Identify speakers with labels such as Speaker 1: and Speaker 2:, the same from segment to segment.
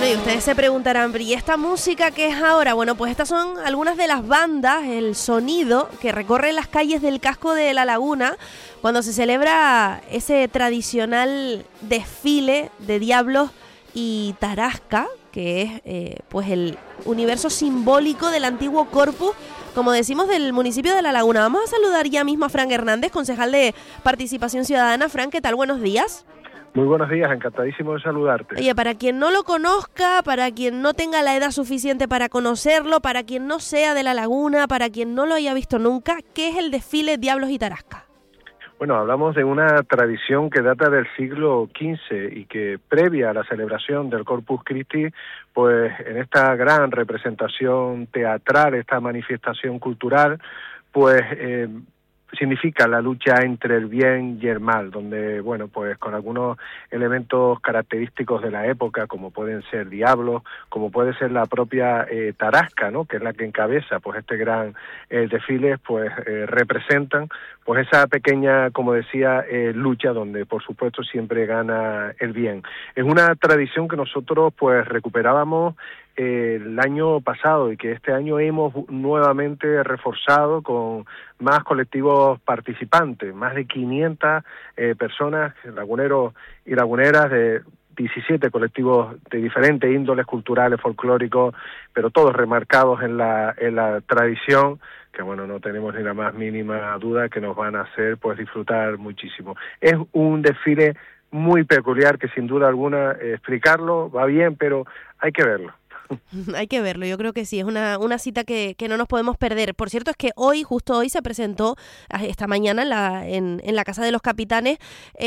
Speaker 1: Bueno, y ustedes se preguntarán, ¿y esta música qué es ahora? Bueno, pues estas son algunas de las bandas, el sonido que recorre las calles del casco de La Laguna cuando se celebra ese tradicional desfile de diablos y tarasca, que es pues el universo simbólico del antiguo Corpus, como decimos, del municipio de La Laguna. Vamos a saludar ya mismo a Fran Hernández, concejal de Participación Ciudadana. Fran, ¿qué tal? Buenos días.
Speaker 2: Muy buenos días, encantadísimo de saludarte.
Speaker 1: Oye, para quien no lo conozca, para quien no tenga la edad suficiente para conocerlo, para quien no sea de La Laguna, para quien no lo haya visto nunca, ¿qué es el desfile Diablos y Tarasca?
Speaker 2: Bueno, hablamos de una tradición que data del siglo XV y que previa a la celebración del Corpus Christi, pues en esta gran representación teatral, esta manifestación cultural, pues significa la lucha entre el bien y el mal, donde, bueno, pues con algunos elementos característicos de la época, como pueden ser diablos, como puede ser la propia tarasca, ¿no?, que es la que encabeza pues este gran desfile, pues representan pues esa pequeña, como decía, lucha donde por supuesto siempre gana el bien. Es una tradición que nosotros pues recuperábamos el año pasado y que este año hemos nuevamente reforzado con más colectivos participantes, más de 500 personas, laguneros y laguneras de 17 colectivos de diferentes índoles culturales, folclóricos, pero todos remarcados en la tradición, que bueno, no tenemos ni la más mínima duda que nos van a hacer pues disfrutar muchísimo. Es un desfile muy peculiar que sin duda alguna explicarlo va bien, pero hay que verlo.
Speaker 1: Hay que verlo, yo creo que sí, es una cita que no nos podemos perder. Por cierto, es que hoy, justo hoy, se presentó, esta mañana en la Casa de los Capitanes,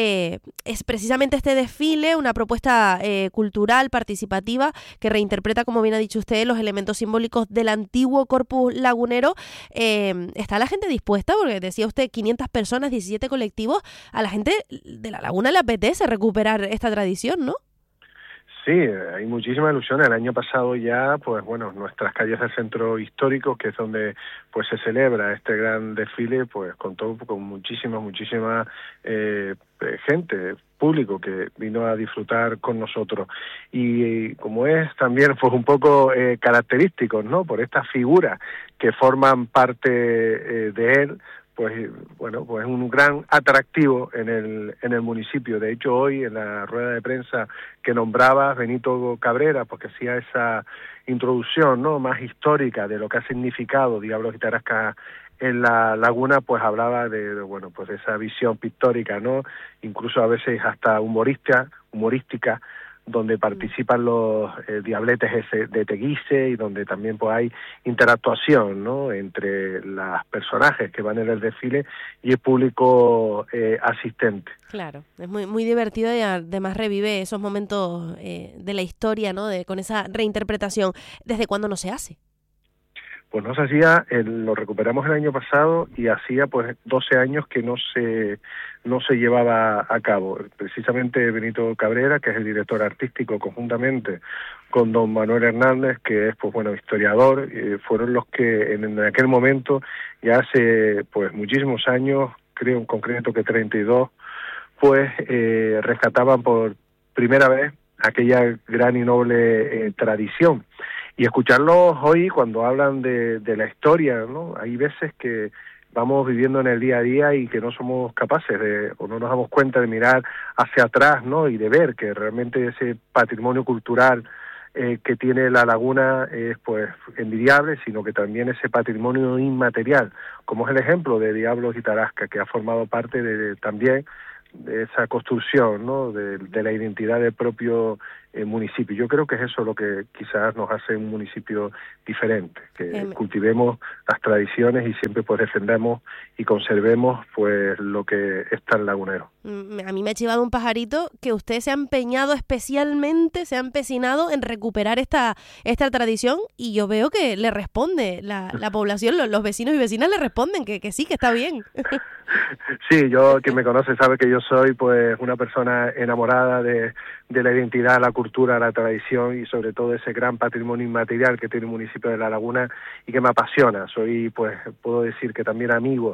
Speaker 1: es precisamente este desfile, una propuesta cultural, participativa, que reinterpreta, como bien ha dicho usted, los elementos simbólicos del antiguo Corpus lagunero. ¿Está la gente dispuesta? Porque decía usted, 500 personas, 17 colectivos, a la gente de La Laguna le apetece recuperar esta tradición, ¿no?
Speaker 2: Sí, hay muchísima ilusión. El año pasado ya, pues bueno, nuestras calles del centro histórico, que es donde pues se celebra este gran desfile, pues contó con muchísima gente, público que vino a disfrutar con nosotros. Y como es también pues un poco característico, ¿no?, por estas figuras que forman parte de él, pues bueno, pues un gran atractivo en el municipio. De hecho, hoy en la rueda de prensa que nombraba Benito Cabrera, porque hacía esa introducción, ¿no?, más histórica de lo que ha significado Diablos y Tarasca en La Laguna, pues hablaba de bueno, pues de esa visión pictórica, ¿no?, incluso a veces hasta humorística, donde participan los diabletes de Teguise y donde también pues hay interactuación, ¿no?, entre los personajes que van en el desfile y el público asistente.
Speaker 1: Claro, es muy divertido y además revive esos momentos de la historia, ¿no?, con esa reinterpretación. ¿Desde cuándo no se hace?
Speaker 2: Pues no se hacía, lo recuperamos el año pasado y hacía pues 12 años que no se llevaba a cabo. Precisamente Benito Cabrera, que es el director artístico, conjuntamente con don Manuel Hernández, que es pues bueno, historiador, fueron los que en aquel momento, ya hace pues muchísimos años, creo en concreto que 32, pues rescataban por primera vez aquella gran y noble tradición. Y escucharlos hoy cuando hablan de la historia, ¿no?, hay veces que vamos viviendo en el día a día y que no somos capaces o no nos damos cuenta de mirar hacia atrás, ¿no?, y de ver que realmente ese patrimonio cultural que tiene La Laguna es pues envidiable, sino que también ese patrimonio inmaterial, como es el ejemplo de Diablos y Tarasca, que ha formado parte también de esa construcción, ¿no?, de la identidad del propio municipio. Yo creo que es eso lo que quizás nos hace un municipio diferente, que cultivemos las tradiciones y siempre pues defendamos y conservemos pues lo que es tan lagunero.
Speaker 1: A mí me ha chivado un pajarito que usted se ha empeñado especialmente, se ha empecinado en recuperar esta tradición, y yo veo que le responde la población, los vecinos y vecinas le responden que sí, que está bien.
Speaker 2: Sí, yo, quien me conoce sabe que yo soy pues una persona enamorada de la identidad, la cultura, la tradición y sobre todo ese gran patrimonio inmaterial que tiene el municipio de La Laguna y que me apasiona. Soy, pues, puedo decir que también amigo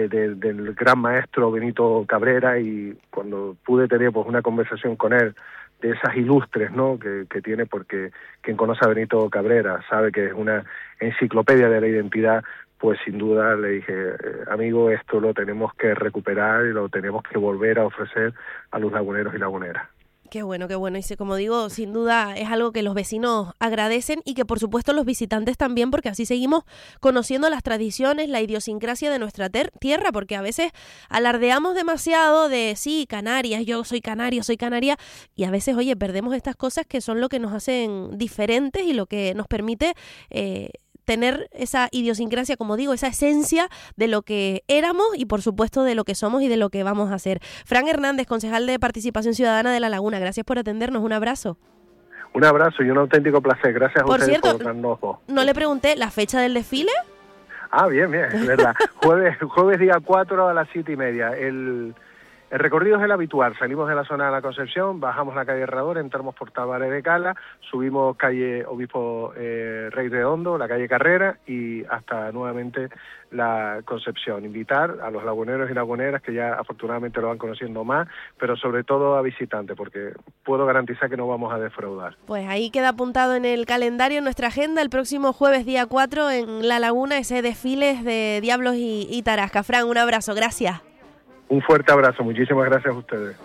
Speaker 2: del gran maestro Benito Cabrera, y cuando pude tener pues una conversación con él esas ilustres, ¿no?, que tiene, porque quien conoce a Benito Cabrera sabe que es una enciclopedia de la identidad. Pues sin duda le dije, amigo, esto lo tenemos que recuperar y lo tenemos que volver a ofrecer a los laguneros y laguneras.
Speaker 1: Qué bueno, qué bueno. Y como digo, sin duda es algo que los vecinos agradecen y que por supuesto los visitantes también, porque así seguimos conociendo las tradiciones, la idiosincrasia de nuestra tierra, porque a veces alardeamos demasiado de, sí, Canarias, yo soy canario, soy canaria, y a veces, oye, perdemos estas cosas que son lo que nos hacen diferentes y lo que nos permite tener esa idiosincrasia, como digo, esa esencia de lo que éramos y por supuesto de lo que somos y de lo que vamos a hacer. Fran Hernández, concejal de Participación Ciudadana de La Laguna, gracias por atendernos, un abrazo.
Speaker 2: Un abrazo y un auténtico placer, gracias a ustedes por darnos voz.
Speaker 1: No le pregunté, ¿la fecha del desfile?
Speaker 2: Ah, bien, es verdad. Jueves día 4 a las 7:30. El recorrido es el habitual, salimos de la zona de la Concepción, bajamos la calle Herrador, entramos por Tabares de Cala, subimos calle Obispo Rey Redondo, la calle Carrera y hasta nuevamente la Concepción. Invitar a los laguneros y laguneras que ya afortunadamente lo van conociendo más, pero sobre todo a visitantes, porque puedo garantizar que no vamos a defraudar.
Speaker 1: Pues ahí queda apuntado en el calendario, en nuestra agenda, el próximo jueves día 4 en La Laguna, ese desfile de Diablos y Tarasca. Fran, un abrazo, gracias.
Speaker 2: Un fuerte abrazo, muchísimas gracias a ustedes.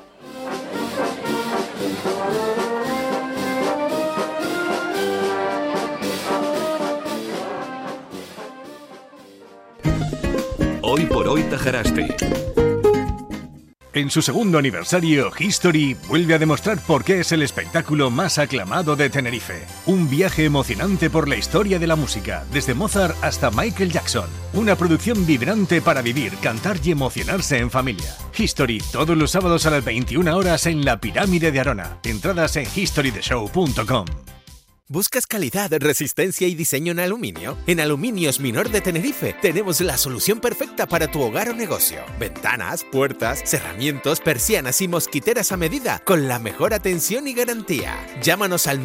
Speaker 3: Hoy por hoy Tajaraste.
Speaker 4: En su segundo aniversario, History vuelve a demostrar por qué es el espectáculo más aclamado de Tenerife. Un viaje emocionante por la historia de la música, desde Mozart hasta Michael Jackson. Una producción vibrante para vivir, cantar y emocionarse en familia. History, todos los sábados a las 21 horas en la Pirámide de Arona. Entradas en historydeshow.com.
Speaker 5: ¿Buscas calidad, resistencia y diseño en aluminio? En Aluminios Minor de Tenerife tenemos la solución perfecta para tu hogar o negocio. Ventanas, puertas, cerramientos, persianas y mosquiteras a medida con la mejor atención y garantía. Llámanos al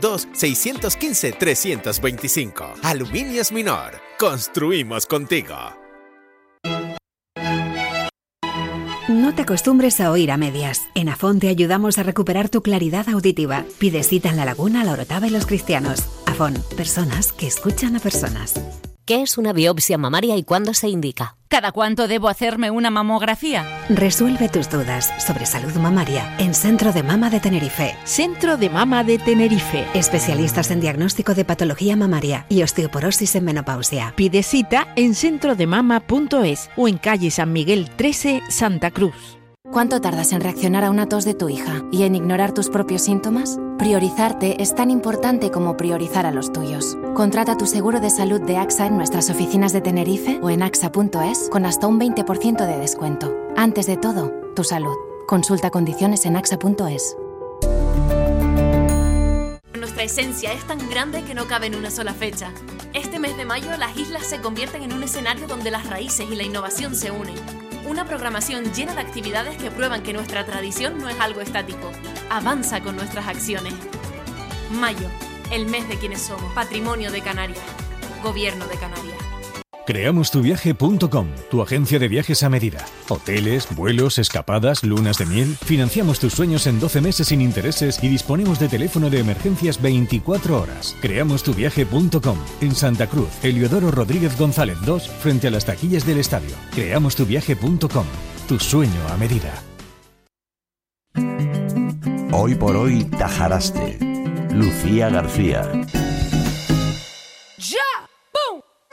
Speaker 5: 922-615-325. Aluminios Minor. Construimos contigo.
Speaker 6: No te acostumbres a oír a medias. En Afón te ayudamos a recuperar tu claridad auditiva. Pide cita en La Laguna, La Orotava y Los Cristianos. Afón, personas que escuchan a personas.
Speaker 7: ¿Qué es una biopsia mamaria y cuándo se indica?
Speaker 8: ¿Cada cuánto debo hacerme una mamografía?
Speaker 6: Resuelve tus dudas sobre salud mamaria en Centro de Mama de Tenerife.
Speaker 8: Centro de Mama de Tenerife.
Speaker 6: Especialistas en diagnóstico de patología mamaria y osteoporosis en menopausia.
Speaker 8: Pide cita en centrodemama.es o en calle San Miguel 13, Santa Cruz.
Speaker 9: ¿Cuánto tardas en reaccionar a una tos de tu hija y en ignorar tus propios síntomas? Priorizarte es tan importante como priorizar a los tuyos. Contrata tu seguro de salud de AXA en nuestras oficinas de Tenerife o en axa.es con hasta un 20% de descuento. Antes de todo, tu salud. Consulta condiciones en axa.es.
Speaker 10: Nuestra esencia es tan grande que no cabe en una sola fecha. Este mes de mayo, las islas se convierten en un escenario donde las raíces y la innovación se unen. Una programación llena de actividades que prueban que nuestra tradición no es algo estático. Avanza con nuestras acciones. Mayo, el mes de quienes somos. Patrimonio de Canarias. Gobierno de Canarias.
Speaker 4: Creamostuviaje.com, tu agencia de viajes a medida. Hoteles, vuelos, escapadas, lunas de miel. Financiamos tus sueños en 12 meses sin intereses y disponemos de teléfono de emergencias 24 horas. Creamostuviaje.com, en Santa Cruz, Eliodoro Rodríguez González 2, frente a las taquillas del estadio. Creamostuviaje.com, tu sueño a medida.
Speaker 3: Hoy por hoy Tajaraste. Lucía García.